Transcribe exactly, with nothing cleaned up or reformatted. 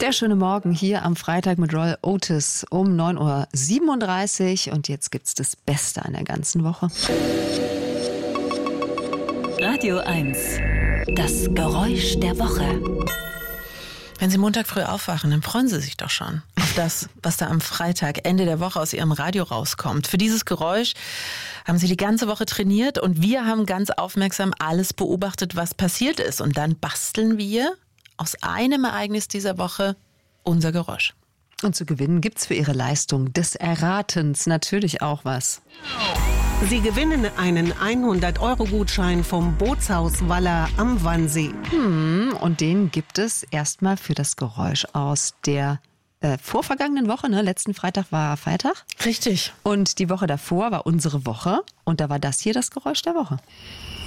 Der schöne Morgen hier am Freitag mit Roy Otis um neun Uhr siebenunddreißig und jetzt gibt's das Beste an der ganzen Woche. Radio eins, das Geräusch der Woche. Wenn Sie Montag früh aufwachen, dann freuen Sie sich doch schon auf das, was da am Freitag, Ende der Woche aus Ihrem Radio rauskommt. Für dieses Geräusch haben Sie die ganze Woche trainiert und wir haben ganz aufmerksam alles beobachtet, was passiert ist. Und dann basteln wir aus einem Ereignis dieser Woche unser Geräusch. Und zu gewinnen gibt's für Ihre Leistung des Erratens natürlich auch was. Sie gewinnen einen hundert-Euro-Gutschein vom Bootshaus Waller am Wannsee. Hm, und den gibt es erstmal für das Geräusch aus der äh, vorvergangenen Woche. Ne? Letzten Freitag war Feiertag. Richtig. Und die Woche davor war unsere Woche. Und da war das hier das Geräusch der Woche.